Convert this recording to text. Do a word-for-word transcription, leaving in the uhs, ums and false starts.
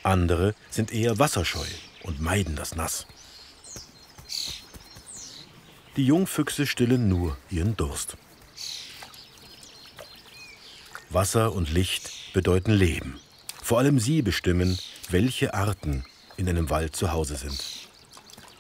Andere sind eher wasserscheu und meiden das Nass. Die Jungfüchse stillen nur ihren Durst. Wasser und Licht bedeuten Leben. Vor allem sie bestimmen, welche Arten in einem Wald zu Hause sind.